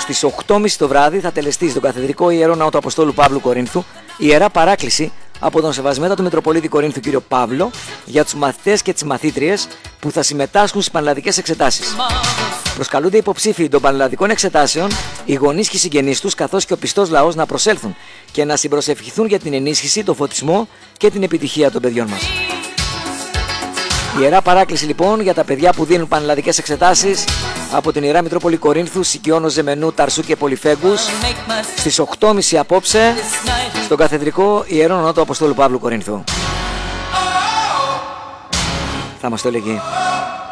Στις 8.30 το βράδυ θα τελεστεί στον Καθεδρικό Ιερό Ναό του Αποστόλου Παύλου Κορίνθου Ιερά Παράκληση από τον Σεβασμιότατο Μητροπολίτη Κορίνθου κύριο Παύλο για τους μαθητές και τις μαθήτριες που θα συμμετάσχουν στις πανελλαδικές εξετάσεις. Προσκαλούνται οι υποψήφοι των πανελλαδικών εξετάσεων, οι γονείς και οι συγγενείς τους, καθώς και ο πιστός λαός να προσέλθουν και να συμπροσευχηθούν για την ενίσχυση, τον φωτισμό και την επιτυχία των παιδιών μας. Ιερά Παράκληση λοιπόν για τα παιδιά που δίνουν πανελλαδικές εξετάσεις από την Ιερά Μητρόπολη Κορίνθου, Σικιώνο, Ζεμενού, Ταρσού και Πολυφέγγους στις 8.30 απόψε στον Καθεδρικό Ιερό Ναό του Αποστόλου Παύλου Κορίνθου. Θα μας το έλεγε.